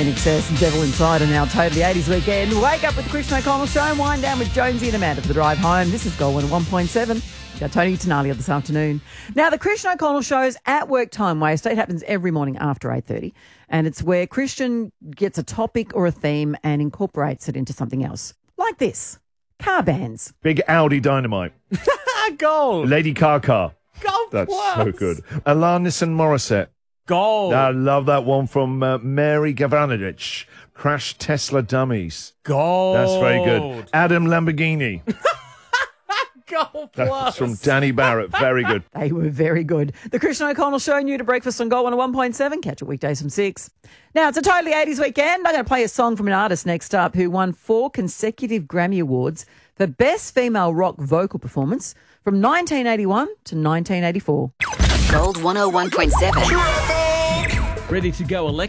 In Excess and Devil Inside and now Totally 80s Weekend. Wake up with the Christian O'Connell Show and wind down with Jonesy and Amanda for the drive home. This is Gold 101.7. Got Tony Tenalia this afternoon. Now, the Christian O'Connell Show's at work time waster. It happens every morning after 8:30, and it's where Christian gets a topic or a theme and incorporates it into something else. Like this. Car bands. Big Audi Dynamite. Gold. Lady Car. Gold That's plus. so good. Alanis and Morissette. Gold. I love that one from Mary Gavanich. Crash Tesla Dummies. Gold. That's very good. Adam Lamborghini. Gold That's plus. from Danny Barrett. Very good. They were very good. The Christian O'Connell Show, new to breakfast on Gold 101.7. Catch it weekdays from 6. Now, it's a Totally 80s Weekend. I'm going to play a song from an artist next up who won 4 consecutive Grammy Awards for Best Female Rock Vocal Performance from 1981 to 1984. Gold 101.7. Ready to go